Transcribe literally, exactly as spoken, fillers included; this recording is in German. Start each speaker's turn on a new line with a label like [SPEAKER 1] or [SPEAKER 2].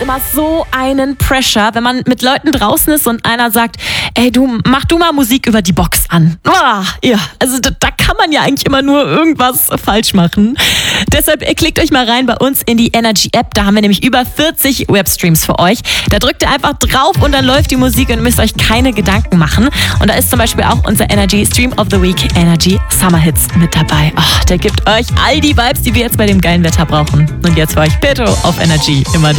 [SPEAKER 1] ist immer so einen Pressure, wenn man mit Leuten draußen ist und einer sagt, ey du, mach du mal Musik über die Box an. Oh, ja, also da, da kann man ja eigentlich immer nur irgendwas falsch machen. Deshalb klickt euch mal rein bei uns in die Energy App. Da haben wir nämlich über vierzig Webstreams für euch. Da drückt ihr einfach drauf und dann läuft die Musik und ihr müsst euch keine Gedanken machen. Und da ist zum Beispiel auch unser Energy Stream of the Week, Energy Summer Hits mit dabei. Oh, der gibt euch all die Vibes, die wir jetzt bei dem geilen Wetter brauchen. Und jetzt für euch Petro auf Energy. Immer die